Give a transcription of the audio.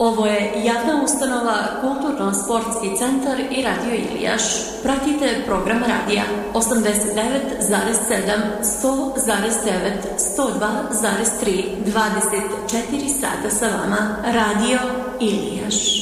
Ovo je javna ustanova Kulturno-sportski centar i Radio Ilijaš. Pratite program radija 89,7, 100,9, 102,3, 24 sata sa vama. Radio Ilijaš.